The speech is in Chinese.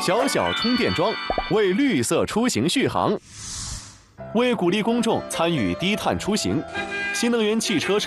小小充电桩，为绿色出行续航。为鼓励公众参与低碳出行，新能源汽车